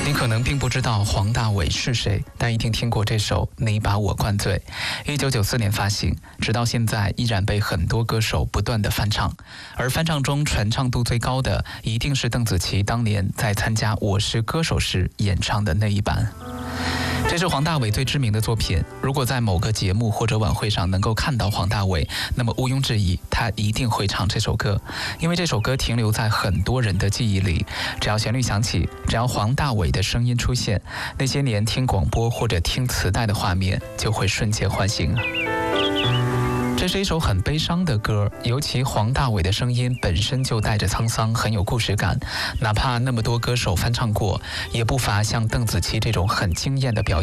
你可能并不知道黄大炜是谁，但一定听过这首《你把我灌醉》。1994年发行，直到现在依然被很多歌手不断的翻唱。而翻唱中传唱度最高的，一定是邓紫棋当年在参加《我是歌手》时演唱的那一版。这是黄大炜最知名的作品。如果在某个节目或者晚会上能够看到黄大炜，那么毋庸置疑，他一定会唱这首歌，因为这首歌停留在很多人的记忆里。只要旋律响起，只要黄大炜的声音出现，那些年听广播或者听磁带的画面就会瞬间唤醒。这是一首很悲伤的歌，尤其黄大炜的声音本身就带着沧桑，很有故事感。哪怕那么多歌手翻唱过，也不乏像邓紫棋这种很惊艳的表演。